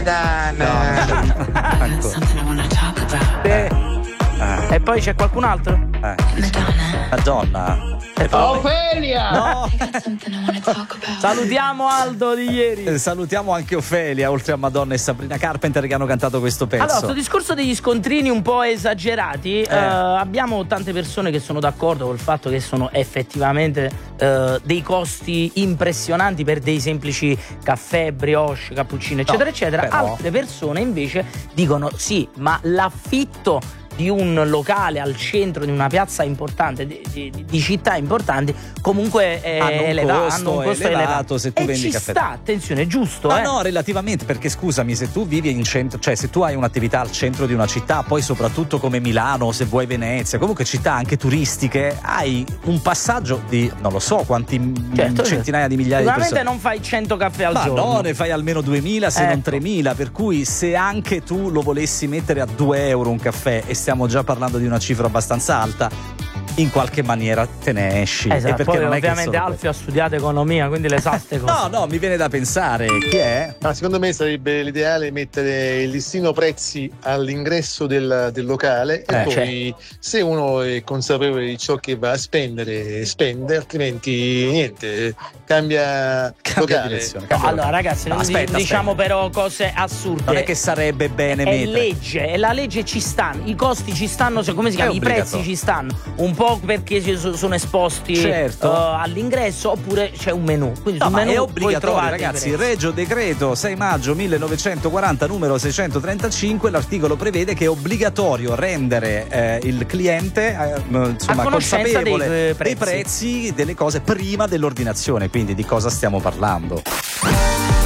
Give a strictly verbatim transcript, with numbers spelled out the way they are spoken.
Madonna. Eh. Eh. E poi c'è qualcun altro? Eh. Madonna. Ofelia! No. Salutiamo Aldo di ieri. Eh, salutiamo anche Ofelia, oltre a Madonna e Sabrina Carpenter che hanno cantato questo pezzo. Allora, questo discorso degli scontrini un po' esagerati, eh. eh, abbiamo tante persone che sono d'accordo col fatto che sono effettivamente eh, dei costi impressionanti per dei semplici caffè, brioche, cappuccino, eccetera, no, eccetera. Però... Altre persone invece dicono sì, ma l'affitto di un locale al centro di una piazza importante, di, di, di città importanti, comunque è hanno un elevato, costo, hanno un costo elevato, elevato. se tu e vendi ci caffè. sta, attenzione, giusto, Ma eh? no, relativamente, perché scusami, se tu vivi in centro, cioè se tu hai un'attività al centro di una città, poi soprattutto come Milano, se vuoi Venezia, comunque città anche turistiche, hai un passaggio di non lo so quanti certo, centinaia di migliaia di persone. Sicuramente non fai cento caffè al Ma giorno. no, ne fai almeno duemila, se ecco. non tremila, per cui se anche tu lo volessi mettere a due euro un caffè, e stiamo già parlando di una cifra abbastanza alta, in qualche maniera te ne esci. Esatto, e perché poi non è ovviamente che Alfio ha studiato economia, quindi le sa ste cose. No, no, mi viene da pensare chi è? Ah, secondo me sarebbe l'ideale mettere il listino prezzi all'ingresso del, del locale e Eh, poi se uno è consapevole di ciò che va a spendere, spende, altrimenti niente, cambia, Cambia locale. direzione. No, cambia allora locale. ragazzi, No, non aspetta, diciamo aspetta. però cose assurde. Non è che sarebbe bene è mettere. legge, è la legge, ci stanno, i costi ci stanno, se- come si chiama? È I prezzi obbligatorio. ci stanno, un po' perché ci so- sono esposti Certo. uh, all'ingresso, oppure c'è un menù. Quindi No, sul ma menù è puoi obbligatorio, trovare i ragazzi. prezzi. Regio Decreto sei maggio millenovecentoquaranta, numero seicentotrentacinque. L'articolo prevede che è obbligatorio rendere eh, il cliente eh, insomma, A conoscenza consapevole dei, eh, dei prezzi. prezzi delle cose prima dell'ordinazione. Quindi di cosa stiamo parlando?